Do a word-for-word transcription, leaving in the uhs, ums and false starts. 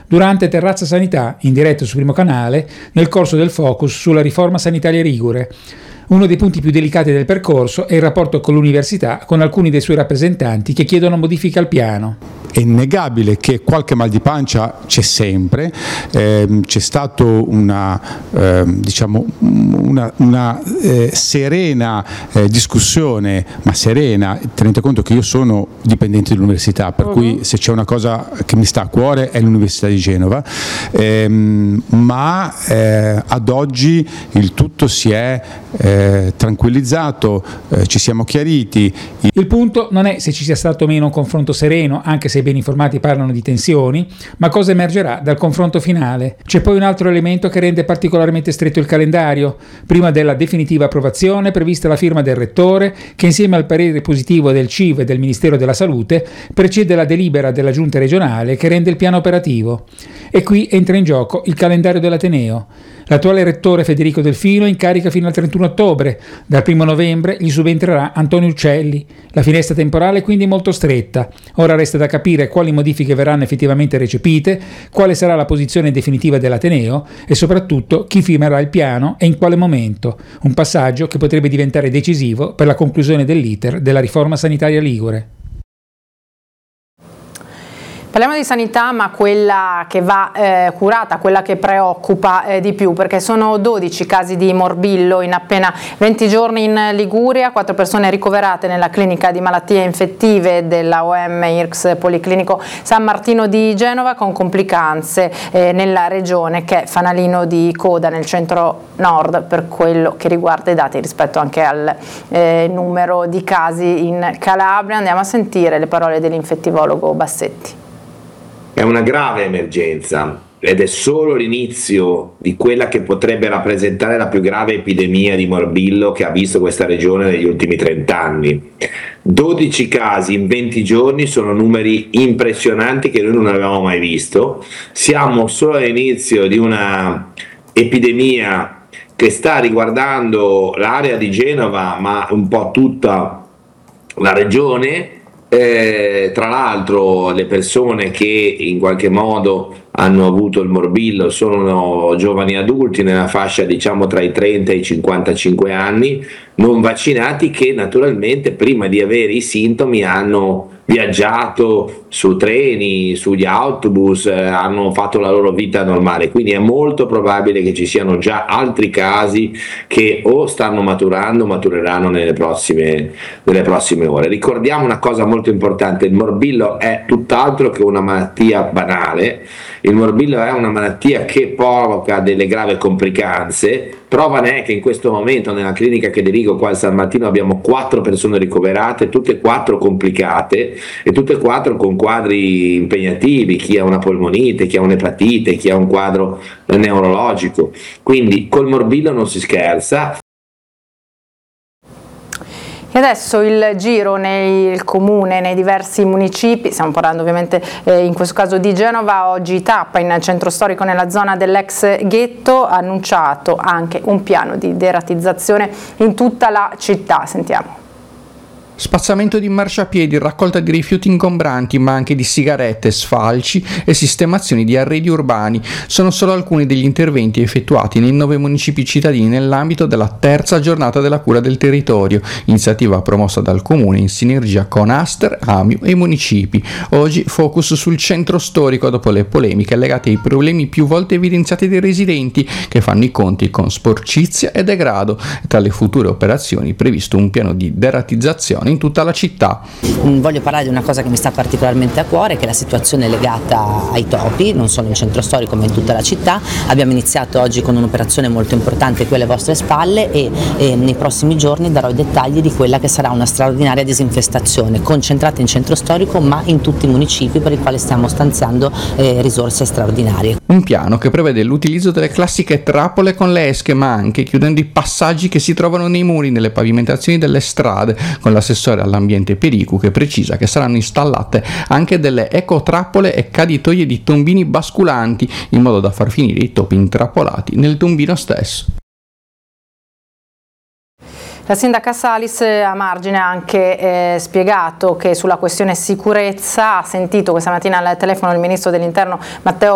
durante Terrazza Sanità, in diretta su Primo Canale, nel corso del focus sulla riforma sanitaria Ligure. Uno dei punti più delicati del percorso è il rapporto con l'università, con alcuni dei suoi rappresentanti che chiedono modifiche al piano. È innegabile che qualche mal di pancia c'è sempre, eh, c'è stato una, eh, diciamo, una, una eh, serena eh, discussione, ma serena, tenete conto che io sono dipendente dell'università, per uh-huh. cui se c'è una cosa che mi sta a cuore è l'Università di Genova, ehm, ma eh, ad oggi il tutto si è eh, tranquillizzato, eh, ci siamo chiariti. Il punto non è se ci sia stato o meno un confronto sereno, anche se i ben informati parlano di tensioni, ma cosa emergerà dal confronto finale. C'è poi un altro elemento che rende particolarmente stretto il calendario. Prima della definitiva approvazione è prevista la firma del Rettore, che insieme al parere positivo del C I V e del Ministero della Salute precede la delibera della Giunta regionale che rende il piano operativo. E qui entra in gioco il calendario dell'Ateneo. L'attuale rettore Federico Delfino è in carica fino al trentuno ottobre. Dal primo novembre gli subentrerà Antonio Uccelli. La finestra temporale è quindi molto stretta. Ora resta da capire quali modifiche verranno effettivamente recepite, quale sarà la posizione definitiva dell'Ateneo e soprattutto chi firmerà il piano e in quale momento. Un passaggio che potrebbe diventare decisivo per la conclusione dell'iter della riforma sanitaria ligure. Parliamo di sanità, ma quella che va eh, curata, quella che preoccupa eh, di più, perché sono dodici casi di morbillo in appena venti giorni in Liguria, quattro persone ricoverate nella clinica di malattie infettive della O M I R C S Policlinico San Martino di Genova con complicanze eh, nella regione che è fanalino di coda nel centro nord per quello che riguarda i dati rispetto anche al eh, numero di casi in Calabria. Andiamo a sentire le parole dell'infettivologo Bassetti. È una grave emergenza ed è solo l'inizio di quella che potrebbe rappresentare la più grave epidemia di morbillo che ha visto questa regione negli ultimi trent'anni. dodici casi in venti giorni sono numeri impressionanti che noi non avevamo mai visto. Siamo solo all'inizio di una epidemia che sta riguardando l'area di Genova, ma un po' tutta la regione. Eh, tra l'altro le persone che in qualche modo hanno avuto il morbillo sono giovani adulti nella fascia diciamo tra i trenta e i cinquantacinque anni, non vaccinati, che naturalmente prima di avere i sintomi hanno viaggiato su treni, sugli autobus, eh, hanno fatto la loro vita normale, quindi è molto probabile che ci siano già altri casi che o stanno maturando o matureranno nelle prossime, nelle prossime ore. Ricordiamo una cosa molto importante: il morbillo è tutt'altro che una malattia banale, il morbillo è una malattia che provoca delle gravi complicanze. Prova ne è che in questo momento nella clinica che dirigo qua al San Martino abbiamo quattro persone ricoverate, tutte e quattro complicate e tutte e quattro con quadri impegnativi, chi ha una polmonite, chi ha un'epatite, chi ha un quadro neurologico, quindi col morbillo non si scherza. E adesso il giro nel comune, nei diversi municipi, stiamo parlando ovviamente eh, in questo caso di Genova, oggi tappa in centro storico nella zona dell'ex ghetto, ha annunciato anche un piano di deratizzazione in tutta la città. Sentiamo. Spazzamento di marciapiedi, raccolta di rifiuti ingombranti, ma anche di sigarette, sfalci e sistemazioni di arredi urbani sono solo alcuni degli interventi effettuati nei nove municipi cittadini nell'ambito della terza giornata della cura del territorio, iniziativa promossa dal Comune in sinergia con Aster, Amiu e i municipi. Oggi focus sul centro storico dopo le polemiche legate ai problemi più volte evidenziati dai residenti che fanno i conti con sporcizia e degrado. Tra le future operazioni previsto un piano di deratizzazione in tutta la città. Voglio parlare di una cosa che mi sta particolarmente a cuore, che è la situazione legata ai topi, non solo in centro storico ma in tutta la città. Abbiamo iniziato oggi con un'operazione molto importante qui alle vostre spalle e, e nei prossimi giorni darò i dettagli di quella che sarà una straordinaria disinfestazione concentrata in centro storico ma in tutti i municipi, per i quali stiamo stanziando eh, risorse straordinarie. Un piano che prevede l'utilizzo delle classiche trappole con le esche, ma anche chiudendo i passaggi che si trovano nei muri, nelle pavimentazioni delle strade, con l'assessore all'ambiente Pericu che precisa che saranno installate anche delle ecotrappole e caditoie di tombini basculanti in modo da far finire i topi intrappolati nel tombino stesso. La sindaca Salis a margine ha anche eh, spiegato che sulla questione sicurezza ha sentito questa mattina al telefono il ministro dell'Interno Matteo